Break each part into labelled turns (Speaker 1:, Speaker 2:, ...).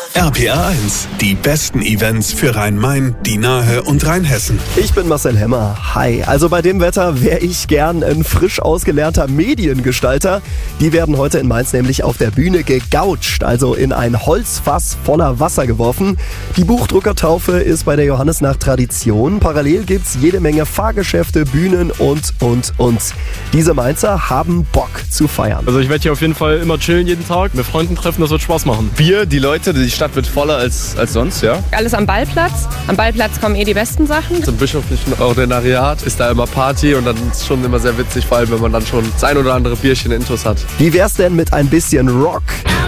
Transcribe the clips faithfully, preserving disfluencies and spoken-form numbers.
Speaker 1: R P R eins, die besten Events für Rhein-Main, die Nahe und Rheinhessen.
Speaker 2: Ich bin Marcel Hemmer. Hi. Also bei dem Wetter wäre ich gern ein frisch ausgelernter Mediengestalter. Die werden heute in Mainz nämlich auf der Bühne gegoucht, also in ein Holzfass voller Wasser geworfen. Die Buchdruckertaufe ist bei der Johannisnacht Tradition. Parallel gibt's jede Menge Fahrgeschäfte, Bühnen und, und, und. Diese Mainzer haben Bock zu feiern.
Speaker 3: Also ich werde hier auf jeden Fall immer chillen jeden Tag, mit Freunden treffen, das wird Spaß machen.
Speaker 4: Bier, die Leute, die Stadt wird voller als, als sonst, ja.
Speaker 5: Alles am Ballplatz. Am Ballplatz kommen eh die besten Sachen.
Speaker 4: Zum bischöflichen Ordinariat ist da immer Party und dann ist es schon immer sehr witzig, vor allem wenn man dann schon das ein oder andere Bierchen intus hat.
Speaker 2: Wie wär's denn mit ein bisschen Rock?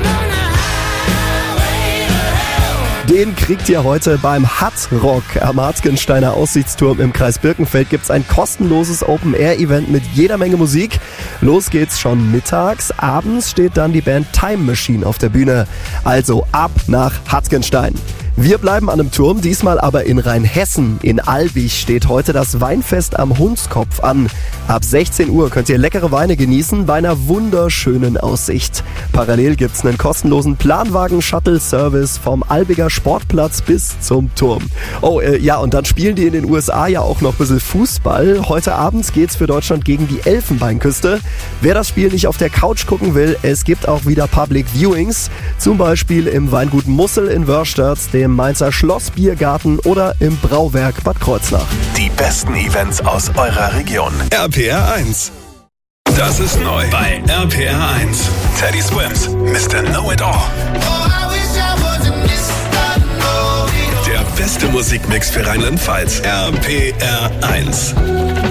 Speaker 2: Den kriegt ihr heute beim Hut Rock am Hartgensteiner Aussichtsturm im Kreis Birkenfeld. Gibt's ein kostenloses Open-Air-Event mit jeder Menge Musik. Los geht's schon mittags. Abends steht dann die Band Time Machine auf der Bühne. Also ab nach Hartgenstein. Wir bleiben an einem Turm, diesmal aber in Rheinhessen. In Albig steht heute das Weinfest am Hundskopf an. Ab sechzehn Uhr könnt ihr leckere Weine genießen bei einer wunderschönen Aussicht. Parallel gibt's einen kostenlosen Planwagen-Shuttle-Service vom Albiger Sportplatz bis zum Turm. Oh, äh, ja, und dann spielen die in den U S A ja auch noch ein bisschen Fußball. Heute Abend geht's für Deutschland gegen die Elfenbeinküste. Wer das Spiel nicht auf der Couch gucken will, es gibt auch wieder Public Viewings. Zum Beispiel im Weingut Mussel in Wörstadt, im Mainzer Schlossbiergarten oder im Brauwerk Bad Kreuznach.
Speaker 1: Die besten Events aus eurer Region. R P R eins. Das ist neu bei R P R eins. Teddy Swims, Mister Know-It-All. Der beste Musikmix für Rheinland-Pfalz. R P R eins.